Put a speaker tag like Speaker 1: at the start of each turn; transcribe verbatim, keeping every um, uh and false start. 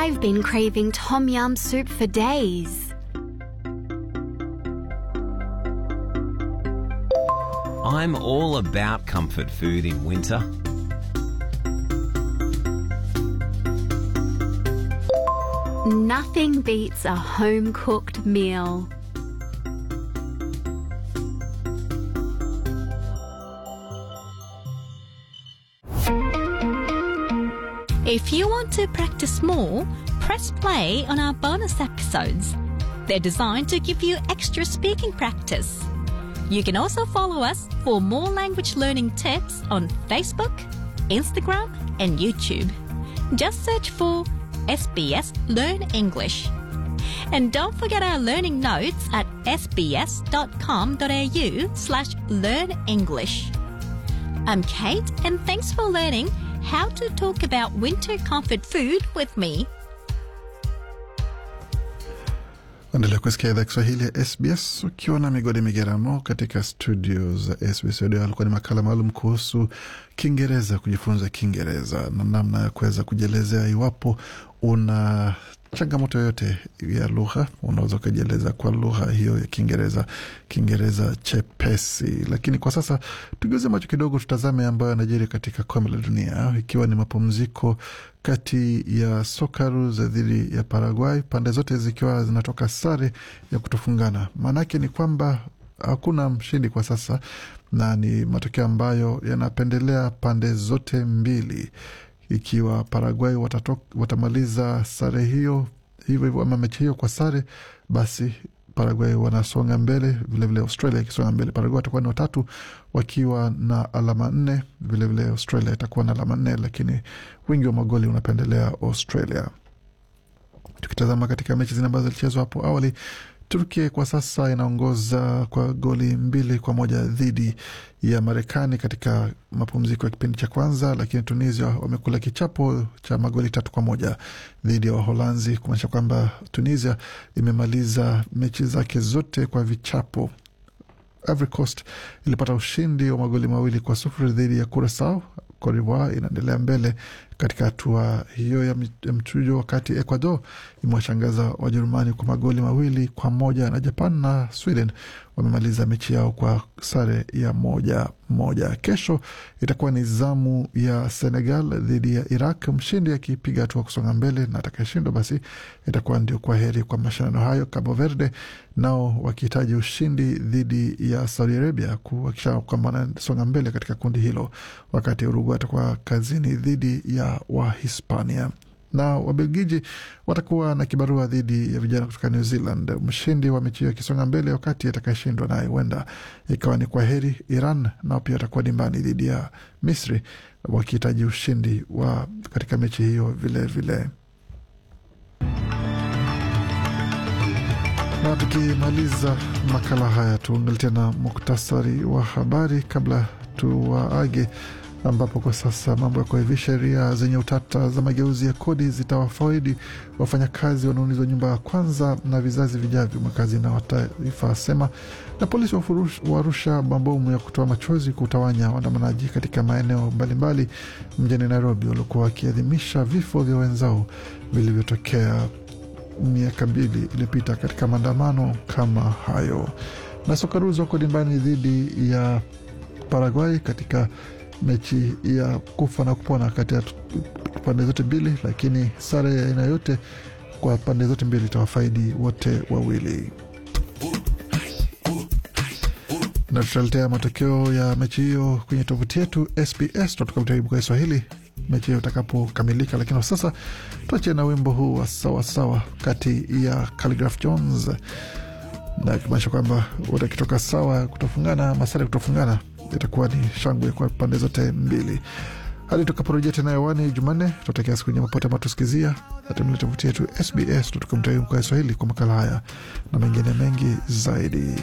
Speaker 1: I've been craving tom yum soup for days.
Speaker 2: I'm all about comfort food in winter.
Speaker 1: Nothing beats a home-cooked meal.
Speaker 3: If you want to practice more, press play on our bonus episodes. They're designed to give you extra speaking practice. You can also follow us for more language learning tips on Facebook, Instagram, and YouTube. Just search for S B S Learn English. And don't forget our learning notes at sbs.com.au slash learn English. I'm Kate, and thanks for learning how to talk about winter comfort food with me.
Speaker 4: Endelea kusikia idhaa Kiswahili ya S B S ukiwa na Migode Migeramo katika studio za S B S. Ndio alikuwa ni makala maalum kuhusu Kiingereza, kujifunza Kiingereza na namna ya kuweza kujielezea. Iwapo una changamoto yoyote ya lugha, unaweza kujieleza kwa lugha hiyo ya Kiingereza, Kiingereza chepesi. Lakini kwa sasa tugeuze macho kidogo, tutazame ambayo yanajiri katika kombe la dunia, ikiwa ni mapumziko kati ya Socceroos dhidi ya Paraguay, pande zote zikiwa zinatoka sare ya kutofungana. Maana yake ni kwamba hakuna mshindi kwa sasa, na ni matokeo ambayo yanapendelea pande zote mbili. Ikiwa Paraguay watatok, watamaliza sare hiyo hivyo hivyo ama mechi hiyo kwa sare, basi Paraguay wanasonga mbele, vile vile Australia ikisonga mbele. Paraguay watakuwa ni watatu wakiwa na alama nne, vile vile Australia itakuwa na alama nne, lakini wingi wa magoli unapendelea Australia. Tukitazama katika mechi zile ambazo zilichezwa hapo awali, Turkia kwa sasa inaongoza kwa goli mbili kwa moja dhidi ya Marekani katika mapumziko ya kipindi cha kwanza, lakini Tunisia wamekula kichapo cha magoli tatu kwa moja dhidi ya Waholanzi, kumaanisha kwamba Tunisia imemaliza mechi zake zote kwa vichapo. Ivory Coast ilipata ushindi wa magoli mawili kwa sufuri dhidi ya Curaçao. Cote d'Ivoire inaendelea mbele katika hatua hiyo ya mchujo, wakati Ecuador imewashangaza Wajerumani kwa magoli mawili kwa moja, na Japan na Sweden wamemaliza mechi yao kwa sare ya moja moja. Kesho itakuwa ni zamu ya Senegal dhidi ya Iraq, mshindi akipiga hatua kusonga mbele, na atakayeshindwa basi itakuwa ndio kwa heri kwa mashindano hayo. Cabo Verde nao wakihitaji ushindi dhidi ya Saudi Arabia kuhakikisha kwamba wanasonga mbele katika kundi hilo, wakati Uruguay atakuwa kazini dhidi ya wa Hispania. Na Wabelgiji watakuwa na kibarua dhidi ya vijana kutoka New Zealand. Mshindi wa mechi hiyo kisonga mbele, wakati atakayeshindwa naye huenda ikawa ni kwa heri. Iran nao pia watakuwa dimbani dhidi ya Misri wakihitaji ushindi wa katika mechi hiyo vile vile. Na tukimaliza makala haya, tuangalie na muktasari wa habari kabla tuwaage, ambapo kwa sasa mambo ya hivi sheria zenye utata za mageuzi ya kodi zitawafaidi wafanyakazi wanaoulizwa nyumba ya kwanza na vizazi vijavyo, makazi na wataifa asema. Na polisi warusha mabomu ya kutoa machozi kutawanya waandamanaji katika maeneo mbalimbali mjini Nairobi walikuwa wakiadhimisha vifo vya wenzao vilivyotokea miaka mbili iliyopita katika maandamano kama hayo. Na Socceroos wako dimbani dhidi ya Paraguay katika mechi ya kufa na kupona kati ya pande zote mbili, lakini sare ya aina yote kwa pande zote mbili itawafaidi wote wawili. Na tutaletea matokeo ya mechi hiyo kwenye tovuti yetu S B S dot com kwa Kiswahili mechi hiyo itakapokamilika. Lakini sasa tuache na wimbo huu wa sawa sawa kati ya Khaligraph Jones, na kumaanisha kwamba wote kitoka sawa kutofungana, masare kutofungana, itakuwa ni shangwe kwa pande zote mbili. Hadi tukaporejea tena hewani Jumanne, tutakia siku njema pote matusikizia. Atumile tovuti yetu S B S dot com kwa Kiswahili kwa makala haya na mengine mengi zaidi.